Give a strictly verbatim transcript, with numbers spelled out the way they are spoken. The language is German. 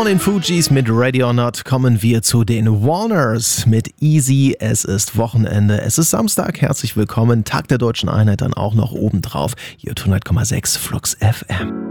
von den Fugees mit Ready or Not kommen wir zu den Warners mit Easy. Es ist Wochenende, es ist Samstag, herzlich willkommen, Tag der Deutschen Einheit dann auch noch obendrauf. Hier hundert Komma sechs Flux F M.